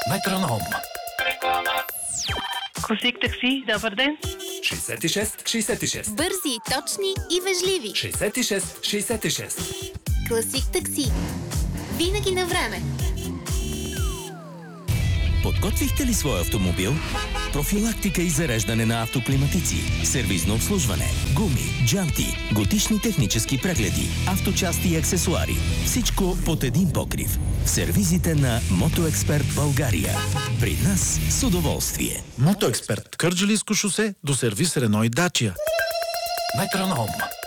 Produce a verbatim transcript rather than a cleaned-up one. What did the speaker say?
Метроном. Класик такси, добър ден. шейсет и шест шейсет и шест. Бързи, точни и вежливи. шейсет и шест шейсет и шест. Класик такси. Винаги на време. Подготвихте ли своя автомобил? Профилактика и зареждане на автоклиматици, сервизно обслужване, гуми, джанти, годишни технически прегледи, авточасти и аксесуари. Всичко под един покрив. В сервизите на Мотоексперт България. При нас с удоволствие. Мотоексперт. Кърджалийско шосе до сервис Рено и Дачия. Метроном.